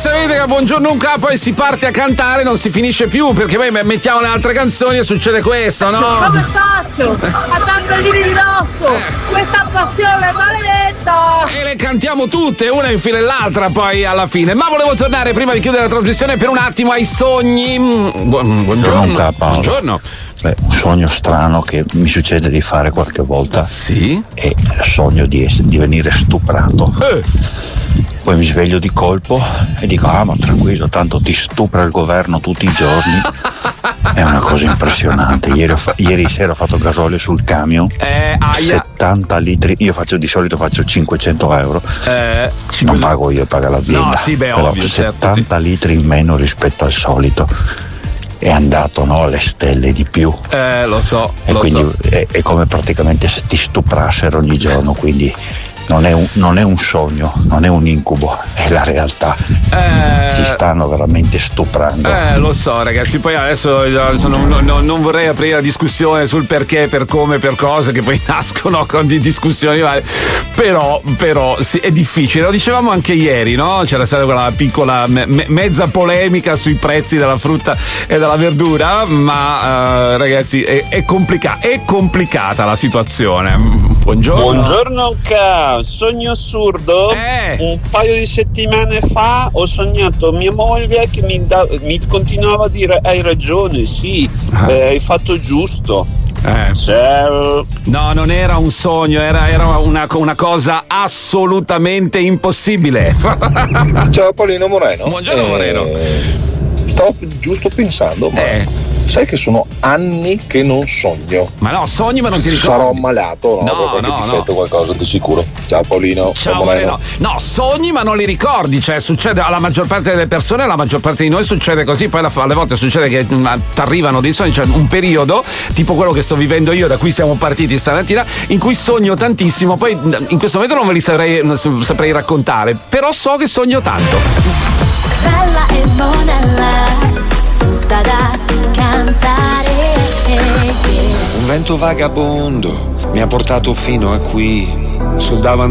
sapete che Buongiorno un capo e si parte a cantare, non si finisce più, perché poi mettiamo le altre canzoni e succede questo, no? Come faccio a darmi di dosso questa passione maledetta? E le cantiamo tutte, una in fila e l'altra poi alla fine. Ma volevo tornare prima di chiudere la trasmissione per un attimo ai sogni. Buongiorno capo. Buongiorno. Beh, un sogno strano che mi succede di fare qualche volta. Sì? È sogno di venire stuprato. Poi mi sveglio di colpo e dico: ah, ma tranquillo, tanto ti stupra il governo tutti i giorni. È una cosa impressionante. Ieri sera ho fatto gasolio sul camion, 70 litri. Io di solito faccio 500 euro. Non pago io, paga l'azienda. No, sì, beh, però ovvio, 70 certo, litri in meno rispetto al solito. È andato, no, alle stelle di più. Lo so. E quindi è come praticamente se ti stuprassero ogni giorno, quindi non è un sogno, non è un incubo, è la realtà. Ci stanno veramente stuprando. Lo so, ragazzi, poi adesso non vorrei aprire la discussione sul perché, per come, per cose che poi nascono con di discussioni varie. Però sì, è difficile, lo dicevamo anche ieri, no? C'era stata quella piccola mezza polemica sui prezzi della frutta e della verdura, ma ragazzi è complicata la situazione. Buongiorno sogno assurdo. Un paio di settimane fa ho sognato mia moglie che mi continuava a dire: hai ragione, sì, hai fatto giusto. Ciao. No, non era un sogno, era una cosa assolutamente impossibile. Ciao Paolino Moreno. Buongiorno Moreno. Stavo giusto pensando, ma sai che sono anni che non sogno. Ma no, sogni ma non ti ricordi. Sarò ammalato, no? Perché ti sento qualcosa di sicuro. Ciao Paolino. Ciao Moreno. No, sogni ma non li ricordi, cioè succede alla maggior parte delle persone, alla maggior parte di noi succede così, poi alle volte succede che ti arrivano dei sogni, cioè un periodo, tipo quello che sto vivendo io, da cui siamo partiti stamattina, in cui sogno tantissimo, poi in questo momento non ve li saprei raccontare, però so che sogno tanto. Bella e monella, tutta da cantare. Un vento vagabondo mi ha portato fino a qui, sul davanti